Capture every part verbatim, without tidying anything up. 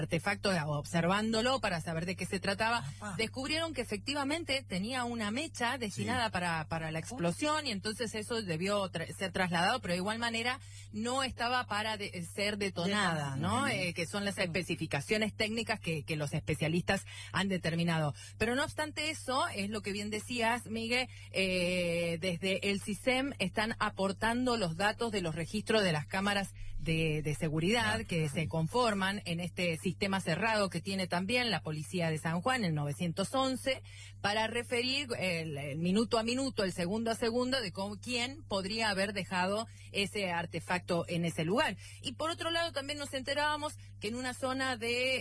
artefacto, observándolo para saber de qué se trataba, descubrieron que efectivamente tenía una mecha destinada sí. para, para la explosión, y entonces eso debió tra ser trasladado, pero de igual manera no estaba para de ser detonada, ¿no? Eh, que son las especificaciones técnicas que, que los especialistas han determinado. Pero no obstante eso, es lo que bien decías, Miguel, eh, desde el CISEM están aportando los datos de los registros de las cámaras de, de seguridad que se conforman en este sistema cerrado que tiene también la Policía de San Juan, el novecientos once, para referir el, el minuto a minuto, el segundo a segundo, de cómo, quién podría haber dejado ese artefacto en ese lugar. Y por otro lado también nos enterábamos que en una zona de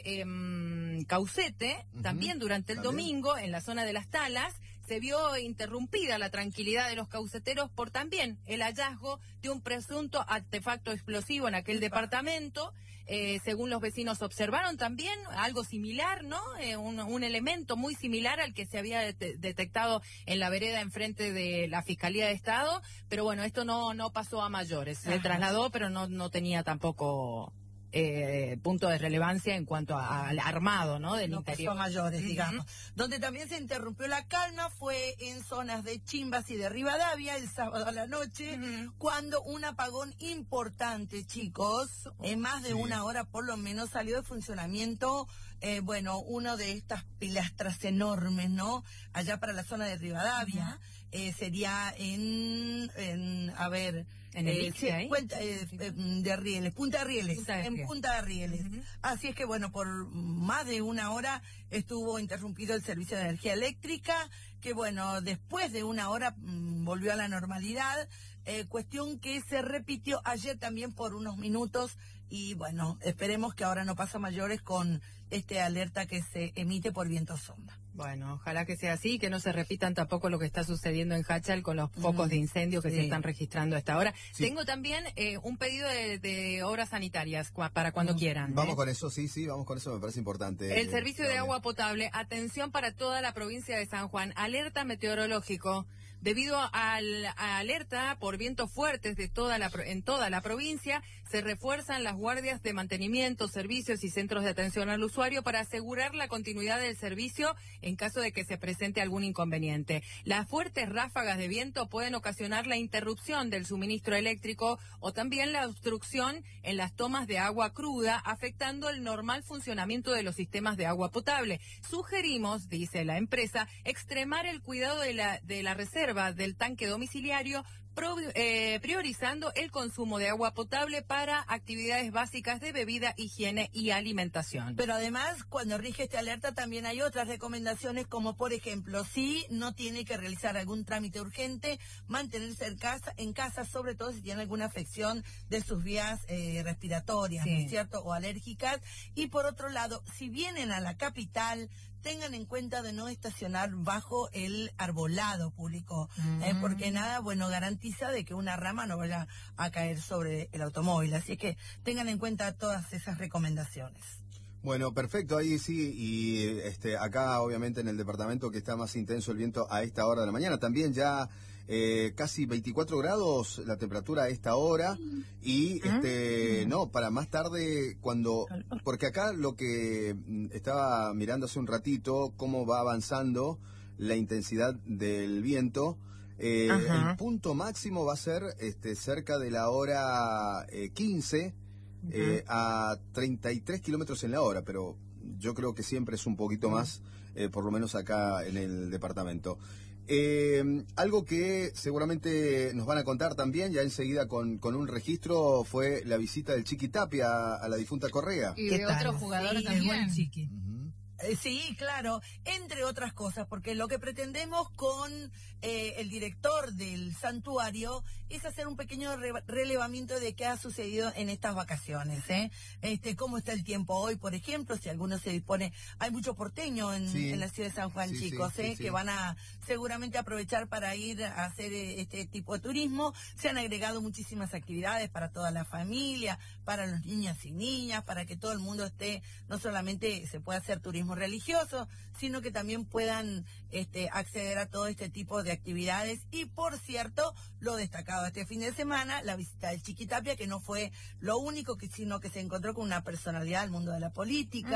eh, Caucete, uh-huh. también durante el ¿También? domingo, en la zona de las Talas, se vio interrumpida la tranquilidad de los cauceteros por también el hallazgo de un presunto artefacto explosivo en aquel departamento. Eh, según los vecinos observaron también algo similar, ¿no? Eh, un, un elemento muy similar al que se había det detectado en la vereda enfrente de la Fiscalía de Estado, pero bueno, esto no, no pasó a mayores. Se Ajá. trasladó, pero no, no tenía tampoco... Eh, punto de relevancia en cuanto al armado, ¿no? Del no interior. Pasó a mayores, digamos. Uh-huh. Donde también se interrumpió la calma fue en zonas de Chimbas y de Rivadavia el sábado a la noche, uh-huh. cuando un apagón importante, chicos, en más de sí. una hora por lo menos salió de funcionamiento, eh, bueno, uno de estas pilastras enormes, ¿no? Allá para la zona de Rivadavia, uh-huh. eh, sería en, en, a ver... En el eh, sí, cuenta, eh, de Rieles, Punta de Rieles, Punta de en Punta de Rieles. Uh-huh. Así es que bueno, por más de una hora estuvo interrumpido el servicio de energía eléctrica, que bueno, después de una hora mmm, volvió a la normalidad, eh, cuestión que se repitió ayer también por unos minutos, y bueno, esperemos que ahora no pase a mayores con este alerta que se emite por viento sonda. Bueno, ojalá que sea así, que no se repitan tampoco lo que está sucediendo en Hachal con los focos mm, de incendio que sí. se están registrando a esta hora. Sí. Tengo también eh, un pedido de, de obras sanitarias cua, para cuando mm. quieran. Vamos ¿eh? con eso, sí, sí, vamos con eso, me parece importante. El eh, servicio de agua potable, atención para toda la provincia de San Juan, alerta meteorológico. Debido a la alerta por vientos fuertes de toda la, en toda la provincia, se refuerzan las guardias de mantenimiento, servicios y centros de atención al usuario para asegurar la continuidad del servicio en caso de que se presente algún inconveniente. Las fuertes ráfagas de viento pueden ocasionar la interrupción del suministro eléctrico o también la obstrucción en las tomas de agua cruda, afectando el normal funcionamiento de los sistemas de agua potable. Sugerimos, dice la empresa, extremar el cuidado de la, de la reserva del tanque domiciliario, pro, eh, priorizando el consumo de agua potable para actividades básicas de bebida, higiene y alimentación. Pero además, cuando rige esta alerta, también hay otras recomendaciones, como por ejemplo, si no tiene que realizar algún trámite urgente, mantenerse en casa, en casa sobre todo si tiene alguna afección de sus vías eh, respiratorias, sí. ¿no es cierto?, o alérgicas. Y por otro lado, si vienen a la capital, tengan en cuenta de no estacionar bajo el arbolado público, mm. eh, porque nada, bueno, garantiza de que una rama no vaya a caer sobre el automóvil. Así que tengan en cuenta todas esas recomendaciones. Bueno, perfecto, ahí sí, y este acá obviamente en el departamento que está más intenso el viento a esta hora de la mañana, también ya eh, casi veinticuatro grados la temperatura a esta hora, y este no, para más tarde cuando, porque acá lo que estaba mirando hace un ratito, cómo va avanzando la intensidad del viento, eh, el punto máximo va a ser este cerca de la hora eh, quince, Uh-huh. Eh, a treinta y tres kilómetros en la hora, pero yo creo que siempre es un poquito uh-huh. más, eh, por lo menos acá en el departamento. Eh, algo que seguramente nos van a contar también, ya enseguida con, con un registro, fue la visita del Chiqui Tapia a, a la difunta Correa. Y de otro jugador sí, también. Chiqui. Uh-huh. Sí, claro, entre otras cosas, porque lo que pretendemos con eh, el director del santuario es hacer un pequeño re relevamiento de qué ha sucedido en estas vacaciones, ¿eh? Este, cómo está el tiempo hoy, por ejemplo, si alguno se dispone. Hay mucho porteño en, sí. en la ciudad de San Juan, sí, chicos, sí, ¿eh? Sí, sí. que van a seguramente aprovechar para ir a hacer este tipo de turismo. Se han agregado muchísimas actividades para toda la familia, para los niños y niñas, para que todo el mundo esté, no solamente se pueda hacer turismo religioso, sino que también puedan este, acceder a todo este tipo de actividades. Y por cierto, lo destacado este fin de semana, la visita del Chiqui Tapia, que no fue lo único, que sino que se encontró con una personalidad del mundo de la política.